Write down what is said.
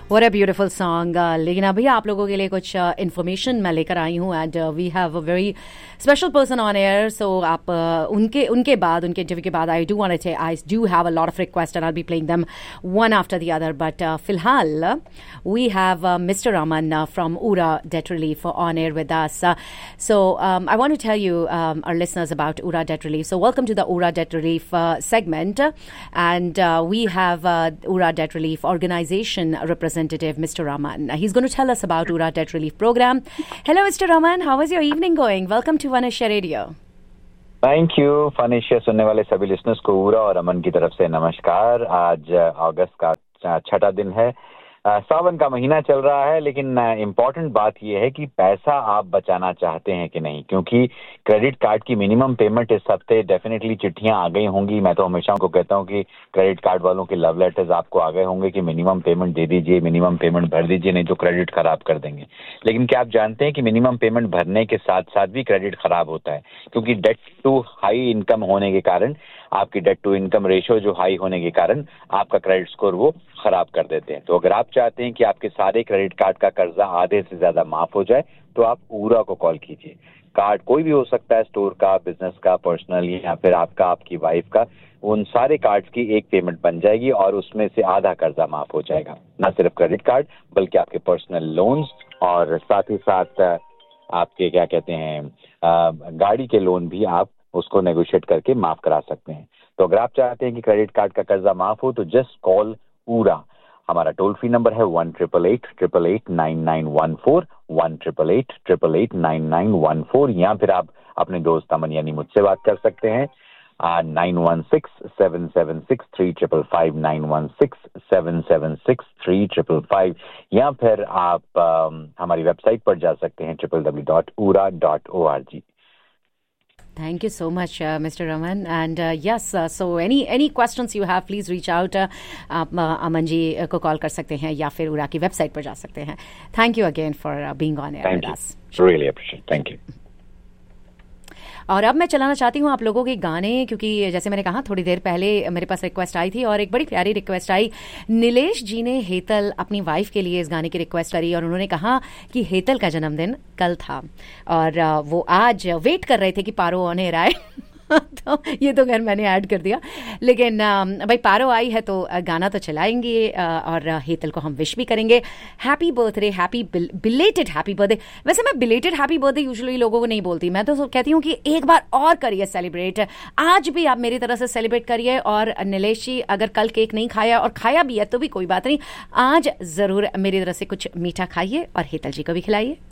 What a beautiful song. लेकिन अभी आप लोगों के लिए कुछ इन्फॉर्मेशन मैं लेकर आई हूँ and we have a very special person on air. सो आप उनके इंटरव्यू के बाद आई डू वांट टू से I do have a lot of request and I be playing them one after the other. But फिलहाल we have mister Raman from Ura Debt Relief on air with us. So I want to tell you our listeners about Ura Debt Relief. So welcome to the Ura Debt Relief segment, and we have Ura Debt Relief organization representative, Mr. Raman. He's going to tell us about Ura Debt Relief program. Hello, Mr. Raman. How is your evening going? Welcome to Vanisha Radio. Thank you फनिशिया. सुनने वाले सभी listeners को उरा और अमन की तरफ से नमस्कार. आज अगस्त का छठा दिन है. सावन का महीना चल रहा है, लेकिन इम्पोर्टेंट बात यह है कि पैसा आप बचाना चाहते हैं कि नहीं, क्योंकि क्रेडिट कार्ड की मिनिमम पेमेंट इस हफ्ते डेफिनेटली चिट्ठियां आ गई होंगी. मैं तो हमेशा उनको कहता हूं कि क्रेडिट कार्ड वालों के लव लेटर्स आपको आ गए होंगे कि मिनिमम पेमेंट दे दीजिए, मिनिमम पेमेंट भर दीजिए, नहीं तो क्रेडिट खराब कर देंगे. लेकिन क्या आप जानते हैं कि मिनिमम पेमेंट भरने के साथ साथ भी क्रेडिट खराब होता है, क्योंकि डेट टू हाई इनकम होने के कारण, आपकी डेट टू इनकम रेशियो जो हाई होने के कारण आपका क्रेडिट स्कोर वो खराब कर देते हैं. तो अगर आप चाहते हैं कि आपके सारे क्रेडिट कार्ड का कर्जा आधे से ज्यादा माफ हो जाए, तो आप उरा को कॉल कीजिए. कार्ड कोई भी हो सकता है, स्टोर का, बिजनेस का, पर्सनल, या फिर आपका, आपकी वाइफ का. उन सारे कार्ड्स की एक पेमेंट बन जाएगी और उसमें से आधा कर्जा माफ हो जाएगा. न सिर्फ क्रेडिट कार्ड बल्कि आपके पर्सनल लोन्स और साथ ही साथ आपके क्या कहते हैं गाड़ी के लोन भी आप उसको नेगोशिएट करके माफ करा सकते हैं. तो अगर आप चाहते हैं कि क्रेडिट कार्ड का कर्जा माफ हो, तो जस्ट कॉल उरा. हमारा टोल फ्री नंबर है 1-888-888-9914, 1-888-888-9914. या फिर आप अपने दोस्त अमन यानी मुझसे बात कर सकते हैं 916-776-3555, 916-776-3555. या फिर आप हमारी वेबसाइट पर जा सकते हैं www.ura.org. Thank you so much, Mr. Raman. And yes, so any questions you have, please reach out. आप अमन जी को कॉल कर सकते हैं या फिर उरा की वेबसाइट पर जा सकते हैं. Thank you again for being on air with us. Really appreciate. Thank you. और अब मैं चलाना चाहती हूँ आप लोगों के गाने, क्योंकि जैसे मैंने कहा थोड़ी देर पहले मेरे पास रिक्वेस्ट आई थी और एक बड़ी प्यारी रिक्वेस्ट आई. नीलेश जी ने हेतल अपनी वाइफ के लिए इस गाने की रिक्वेस्ट करी और उन्होंने कहा कि हेतल का जन्मदिन कल था और वो आज वेट कर रहे थे कि पारो ऑन एयर आए. तो ये तो खैर मैंने ऐड कर दिया, लेकिन भाई पारो आई है तो गाना तो चलाएंगे और हेतल को हम विश भी करेंगे. Happy birthday, happy belated happy birthday. वैसे मैं बिलेटेड हैप्पी बर्थडे यूजुअली लोगों को नहीं बोलती, मैं तो कहती हूँ कि एक बार और करिए सेलिब्रेट. आज भी आप मेरी तरह से सेलिब्रेट करिए. और नीलेश जी, अगर कल केक नहीं खाया और खाया भी है तो भी कोई बात नहीं, आज जरूर मेरी तरह से कुछ मीठा खाइए और हेतल जी को भी खिलाइए.